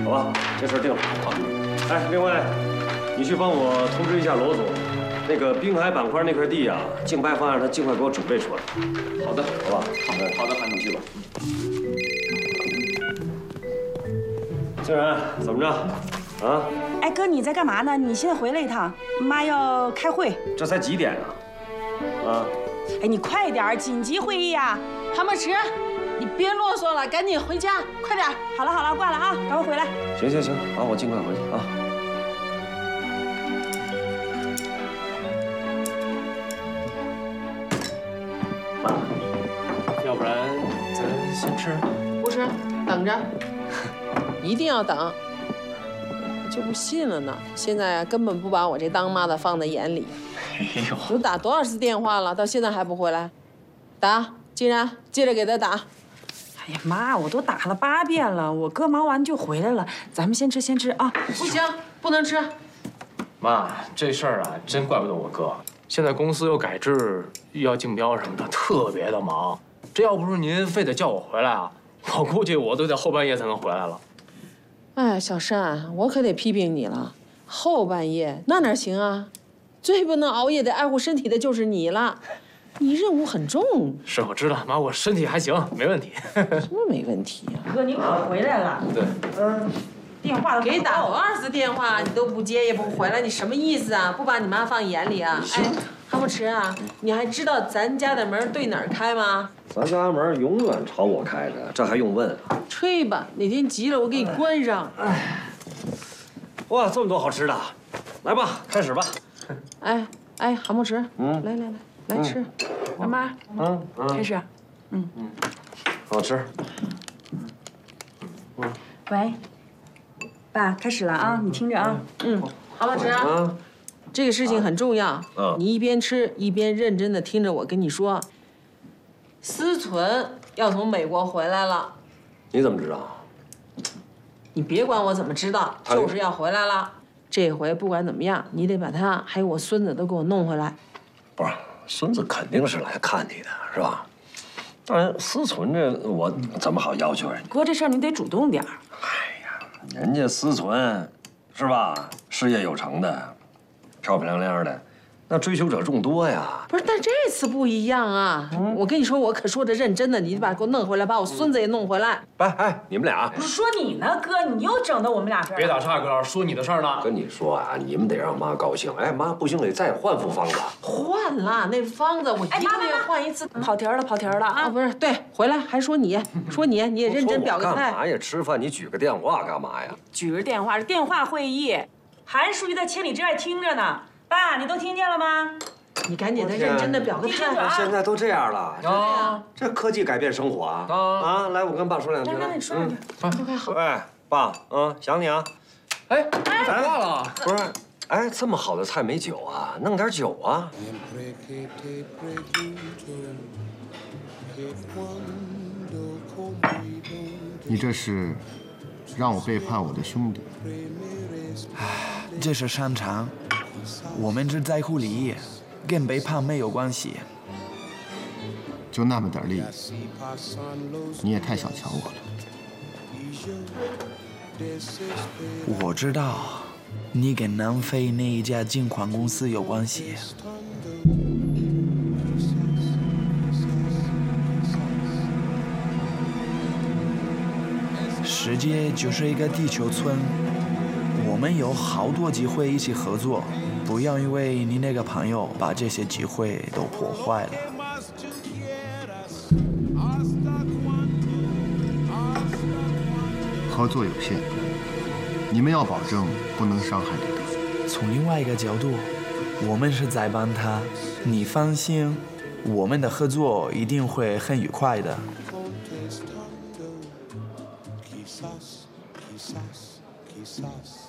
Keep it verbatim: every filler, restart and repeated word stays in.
好吧，这事儿定了。好，哎，另外，你去帮我通知一下罗总，那个滨海板块那块地啊，竞拍方案他尽快给我准备出来。 好的， 好吧。 好的，好的，韩总，去吧。 静然，怎么着？啊？ 哎，哥，你在干嘛呢？你现在回来一趟，妈要开会。 这才几点啊？啊？ 哎，你快点，紧急会议呀！ 韩梦池，你别啰嗦了，赶紧回家，快点。 好了好了，挂了啊，赶快回来。 行行行，好，我尽快回去啊。 妈，要不然咱先吃？ 不吃，等着，一定要等。就不信了呢，现在啊根本不把我这当妈的放在眼里。 哎呦， 都打多少次电话了，到现在还不回来？打，竟然接着给他打。 哎呀妈，我都打了八遍了，我哥忙完就回来了，咱们先吃先吃啊。 不行，不能吃。 妈，这事儿啊真怪不得我哥，现在公司又改制，又要竞标什么的，特别的忙。这要不是您非得叫我回来啊，我估计我都得后半夜才能回来了。 哎，小单，我可得批评你了，后半夜那哪行啊？最不能熬夜得爱护身体的就是你了，你任务很重。 是，我知道，妈，我身体还行，没问题。 什么没问题呀？ 哥，你可回来了。 对。 嗯，电话都给打多少次电话你都不接也不回来，你什么意思啊？不把你妈放眼里啊？哎，韩慕池啊，你还知道咱家的门对哪儿开吗？ 咱家门永远朝我开着，这还用问啊？ 吹吧，哪天急了我给你关上。 哎，哇，这么多好吃的，来吧，开始吧。 哎哎，韩慕池， 嗯， 来来来来吃， 妈妈， 嗯嗯， 开始。嗯嗯，好吃。 嗯，喂，爸，开始了啊，你听着啊。 嗯，韩慕池啊。 啊。 这个事情很重要， 嗯， 你一边吃一边认真的听着我跟你说。思存要从美国回来了。 你怎么知道？ 你别管我怎么知道，就是要回来了。这回不管怎么样，你得把他还有我孙子都给我弄回来。 不是，孙子肯定是来看你的，是吧？当然，思存这我怎么好要求人家？ 哥，这事儿你得主动点儿。 哎呀，人家思存，是吧？事业有成的。漂漂亮亮的，那追求者众多呀。 不是，但这次不一样啊！嗯、我跟你说，我可说的认真的，你得把给我弄回来，把我孙子也弄回来。 哎哎，你们俩不是说你呢，哥，你又整到我们俩这儿。 别打岔，哥，说你的事儿呢。 跟你说啊，你们得让妈高兴。哎，妈不行得再换副方子。 换了那方子，我一个月换一次。 哎、跑题了，跑题了啊！ 啊，不是，对，回来还说你，说你，你也认真表个态。 干嘛呀？吃饭你举个电话干嘛呀？ 举着电话是电话会议，韩书记在千里之外听着呢。爸，你都听见了吗？ 你赶紧的认真的表个态啊！ 现在都这样了啊！ 这科技改变生活啊！啊，来，我跟爸说两句。 来，你说两句。 快快好。 哎，爸，嗯，想你啊。 哎，打挂了。 不是，哎，这么好的菜没酒啊，弄点酒啊。 你这是让我背叛我的兄弟。 唉，这是商场，我们只在乎利益，跟背叛没有关系。 就那么点利益，你也太小瞧我了。我知道，你跟南非那一家金矿公司有关系。世界就是一个地球村。我们有好多机会一起合作，不要因为你那个朋友把这些机会都破坏了。 合作有限，你们要保证不能伤害李德。 从另外一个角度，我们是在帮他，你放心，我们的合作一定会很愉快的。Sauce.